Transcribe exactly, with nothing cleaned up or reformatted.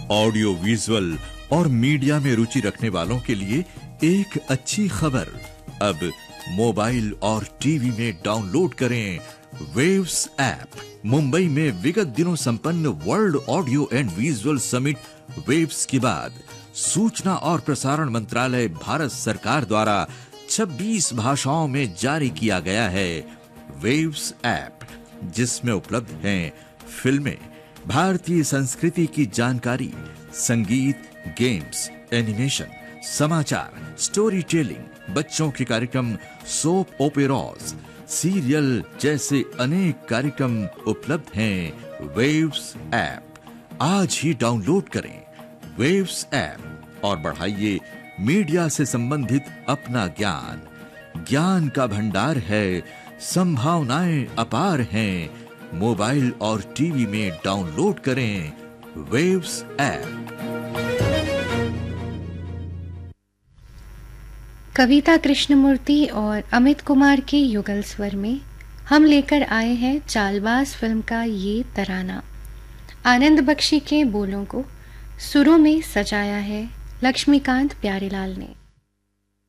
Audio visual और media में रुचि रखने वालों के लिए एक अच्छी खबर। अब मोबाइल और टीवी में डाउनलोड करें वेव्स ऐप। मुंबई में विगत दिनों संपन्न world audio and visual summit waves के बाद सूचना और प्रसारण मंत्रालय भारत सरकार द्वारा छब्बीस भाषाओं में जारी किया गया है वेव्स ऐप, जिसमें उपलब्ध हैं फिल्में, भारतीय संस्कृति की जानकारी, संगीत, गेम्स, एनिमेशन, समाचार, स्टोरी टेलिंग, बच्चों के कार्यक्रम, सोप ओपेराज, सीरियल जैसे अनेक कार्यक्रम उपलब्ध हैं वेव्स ऐप। आज ही डाउनलोड करें वेव्स ऐप और बढ़ाइए मीडिया से संबंधित अपना ज्ञान। ज्ञान का भंडार है, संभावनाएं अपार हैं। मोबाइल और टीवी में डाउनलोड करें वेव्स ऐप। कविता कृष्णमूर्ति और अमित कुमार के युगल स्वर में हम लेकर आए हैं चालबाज फिल्म का ये तराना। आनंद बख्शी के बोलों को सुरों में सजाया है लक्ष्मीकांत प्यारेलाल ने।